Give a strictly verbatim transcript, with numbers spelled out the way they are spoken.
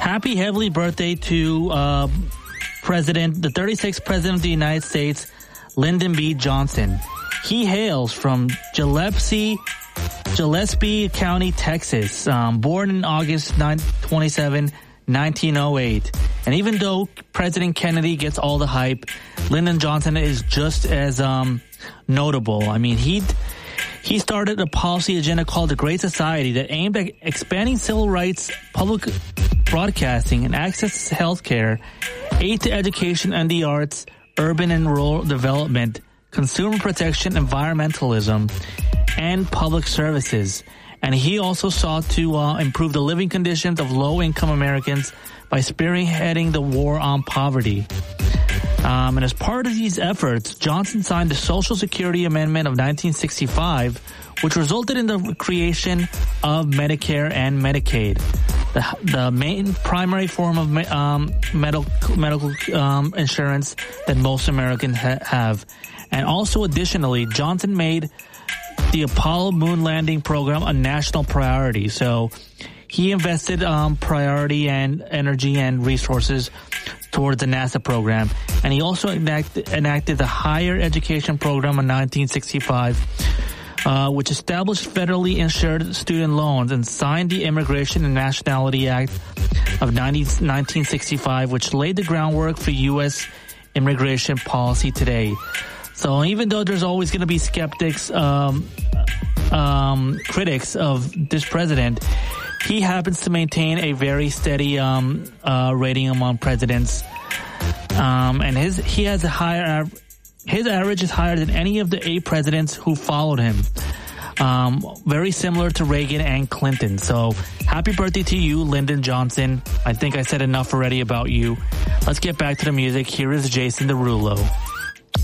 happy heavenly birthday to uh, President, the thirty-sixth President of the United States, Lyndon B. Johnson. He hails from Gillespie, Gillespie County, Texas, um, born in August twenty-seventh, nineteen oh eight. And even though President Kennedy gets all the hype, Lyndon Johnson is just as um, notable. I mean, he he started a policy agenda called the Great Society that aimed at expanding civil rights, public broadcasting, and access to health care, aid to education and the arts, urban and rural development, consumer protection, environmentalism, and public services. And he also sought to uh, improve the living conditions of low-income Americans by spearheading the war on poverty. Um, and as part of these efforts, Johnson signed the Social Security Amendment of nineteen sixty-five, which resulted in the creation of Medicare and Medicaid, the, the main primary form of um, medical, medical um, insurance that most Americans ha- have. And also, additionally, Johnson made the Apollo moon landing program a national priority. So he invested um, priority and energy and resources towards the NASA program. And he also enacted, enacted the Higher Education Program in nineteen sixty-five, uh, which established federally insured student loans, and signed the Immigration and Nationality Act of nineteen sixty-five, which laid the groundwork for U S immigration policy today. So even though there's always going to be skeptics, um, um, critics of this president, he happens to maintain a very steady um, uh, rating among presidents, um, and his he has a higher his average is higher than any of the eight presidents who followed him. Um, very similar to Reagan and Clinton. So happy birthday to you, Lyndon Johnson. I think I said enough already about you. Let's get back to the music. Here is Jason Derulo.